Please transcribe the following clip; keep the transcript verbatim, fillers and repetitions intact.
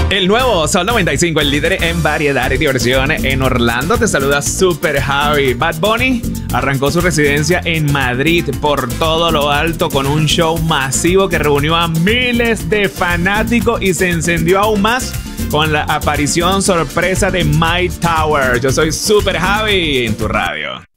El nuevo Sol noventa y cinco, el líder en variedad y diversión en Orlando. Te saluda Super Javi. Bad Bunny arrancó su residencia en Madrid por todo lo alto con un show masivo que reunió a miles de fanáticos y se encendió aún más con la aparición sorpresa de Mike Tower. Yo soy Super Javi en tu radio.